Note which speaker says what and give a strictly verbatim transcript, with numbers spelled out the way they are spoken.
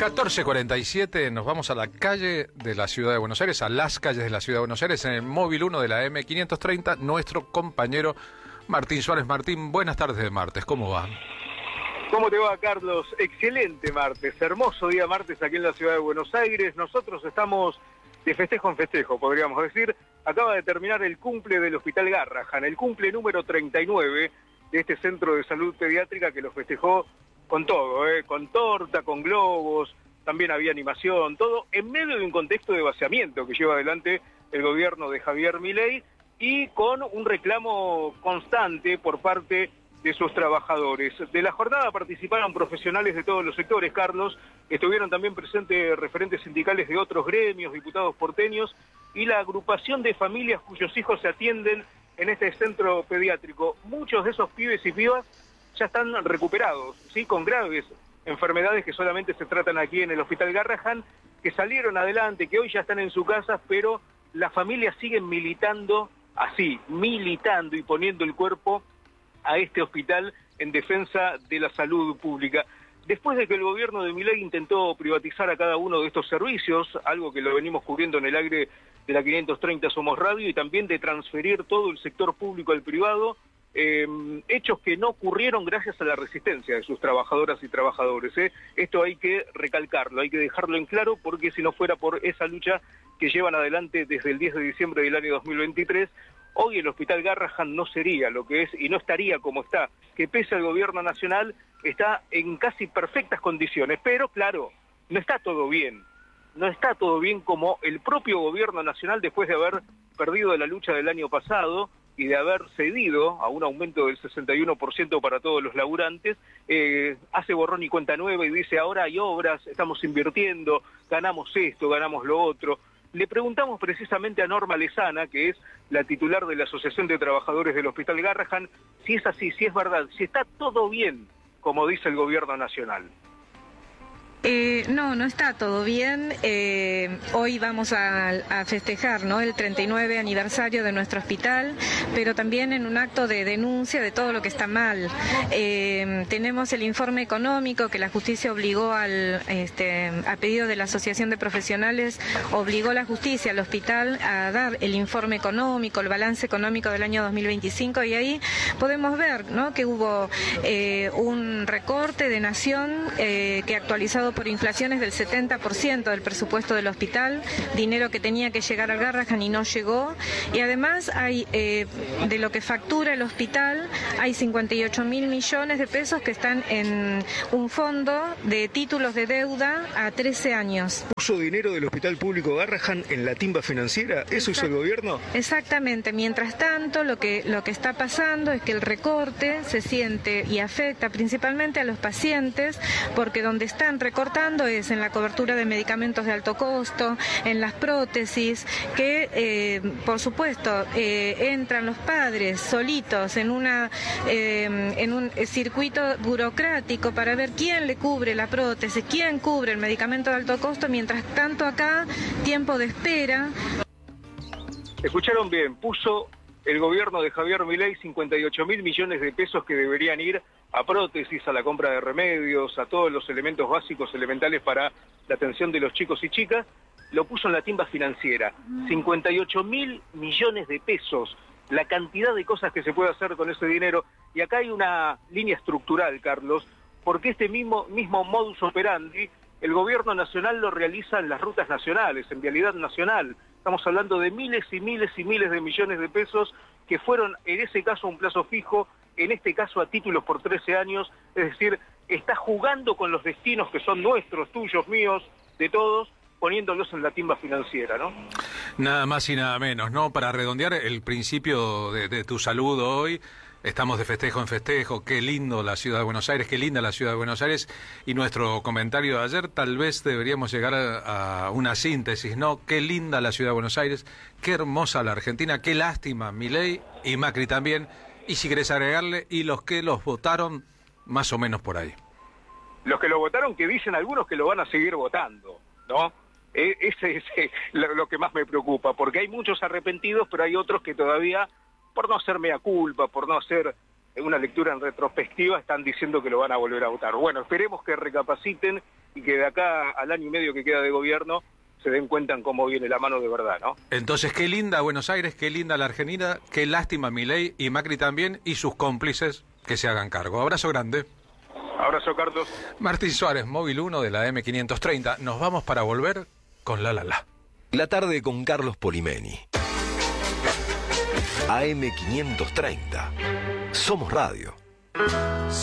Speaker 1: catorce cuarenta y siete, nos vamos a la calle de la Ciudad de Buenos Aires, a las calles de la Ciudad de Buenos Aires, en el móvil uno de la eme quinientos treinta, nuestro compañero Martín Suárez. Martín, buenas tardes de martes, ¿cómo va?
Speaker 2: ¿Cómo te va, Carlos? Excelente martes, hermoso día martes aquí en la Ciudad de Buenos Aires. Nosotros estamos de festejo en festejo, podríamos decir. Acaba de terminar el cumple del Hospital Garrahan, el cumple número treinta y nueve de este centro de salud pediátrica que lo festejó con todo, ¿eh? Con torta, con globos, también había animación, todo en medio de un contexto de vaciamiento que lleva adelante el gobierno de Javier Milei y con un reclamo constante por parte de sus trabajadores. De la jornada participaron profesionales de todos los sectores, Carlos, estuvieron también presentes referentes sindicales de otros gremios, diputados porteños y la agrupación de familias cuyos hijos se atienden en este centro pediátrico. Muchos de esos pibes y pibas ya están recuperados, ¿sí? Con graves enfermedades que solamente se tratan aquí en el Hospital Garrahan, que salieron adelante, que hoy ya están en su casa, pero las familias siguen militando así, militando y poniendo el cuerpo a este hospital en defensa de la salud pública. Después de que el gobierno de Milei intentó privatizar a cada uno de estos servicios, algo que lo venimos cubriendo en el aire de la quinientos treinta Somos Radio, y también de transferir todo el sector público al privado, Eh, hechos que no ocurrieron gracias a la resistencia de sus trabajadoras y trabajadores. ¿eh? Esto hay que recalcarlo, hay que dejarlo en claro, porque si no fuera por esa lucha que llevan adelante desde el diez de diciembre del año dos mil veintitrés, hoy el Hospital Garrahan no sería lo que es y no estaría como está, que pese al gobierno nacional está en casi perfectas condiciones, pero claro, no está todo bien, no está todo bien como el propio gobierno nacional, después de haber perdido la lucha del año pasado y de haber cedido a un aumento del sesenta y uno por ciento para todos los laburantes, eh, hace borrón y cuenta nueva y dice ahora hay obras, estamos invirtiendo, ganamos esto, ganamos lo otro. Le preguntamos precisamente a Norma Lezana, que es la titular de la Asociación de Trabajadores del Hospital Garrahan, si es así, si es verdad, si está todo bien, como dice el gobierno nacional.
Speaker 3: Eh, no, no está todo bien. Eh, hoy vamos a, a festejar, ¿no?, el treinta y nueve aniversario de nuestro hospital, pero también en un acto de denuncia de todo lo que está mal. Eh, tenemos el informe económico que la justicia obligó al, este, a pedido de la Asociación de Profesionales, obligó la justicia al hospital a dar el informe económico, el balance económico del año dos mil veinticinco, y ahí podemos ver, ¿no?, que hubo eh, un recorte de nación eh, que actualizado por inflaciones del setenta por ciento del presupuesto del hospital, dinero que tenía que llegar al Garrahan y no llegó, y además hay eh, de lo que factura el hospital, hay cincuenta y ocho mil millones de pesos que están en un fondo de títulos de deuda a trece años.
Speaker 2: ¿Puso dinero del Hospital Público Garrahan en la timba financiera? ¿Eso hizo el gobierno?
Speaker 3: Exactamente. Mientras tanto, lo que, lo que está pasando es que el recorte se siente y afecta principalmente a los pacientes, porque donde están recortando es en la cobertura de medicamentos de alto costo, en las prótesis, que eh, por supuesto eh, entran los padres solitos en una eh, en un circuito burocrático para ver quién le cubre la prótesis, quién cubre el medicamento de alto costo. Mientras tanto acá, tiempo de espera.
Speaker 2: Escucharon bien, puso el gobierno de Javier Milei cincuenta y ocho mil millones de pesos que deberían ir a prótesis, a la compra de remedios, a todos los elementos básicos, elementales para la atención de los chicos y chicas, lo puso en la timba financiera. cincuenta y ocho mil millones de pesos, la cantidad de cosas que se puede hacer con ese dinero. Y acá hay una línea estructural, Carlos, porque este mismo, mismo modus operandi, el gobierno nacional lo realiza en las rutas nacionales, en vialidad nacional. Estamos hablando de miles y miles y miles de millones de pesos que fueron, en ese caso, a un plazo fijo, en este caso a títulos por trece años, es decir, está jugando con los destinos que son nuestros, tuyos, míos, de todos, poniéndolos en la timba financiera, ¿no?
Speaker 1: Nada más y nada menos, ¿no? Para redondear el principio de, de tu saludo hoy, estamos de festejo en festejo, qué lindo la Ciudad de Buenos Aires, qué linda la Ciudad de Buenos Aires, y nuestro comentario de ayer, tal vez deberíamos llegar a, a una síntesis, ¿no? Qué linda la Ciudad de Buenos Aires, qué hermosa la Argentina, qué lástima Milei y Macri también, y si querés agregarle, y los que los votaron, más o menos por ahí.
Speaker 2: Los que lo votaron, que dicen algunos que lo van a seguir votando, ¿no? E ese es eh, lo, lo que más me preocupa, porque hay muchos arrepentidos, pero hay otros que todavía, por no hacer mea culpa, por no hacer una lectura en retrospectiva, están diciendo que lo van a volver a votar. Bueno, esperemos que recapaciten y que de acá al año y medio que queda de gobierno se den cuenta en cómo viene la mano de verdad, ¿no?
Speaker 1: Entonces, qué linda Buenos Aires, qué linda la Argentina, qué lástima Milei y Macri también, y sus cómplices que se hagan cargo. Abrazo grande.
Speaker 2: Abrazo, Carlos.
Speaker 1: Martín Suárez, Móvil uno de la M quinientos treinta. Nos vamos para volver con La La La.
Speaker 4: La tarde con Carlos Polimeni. A M quinientos treinta. Somos Radio.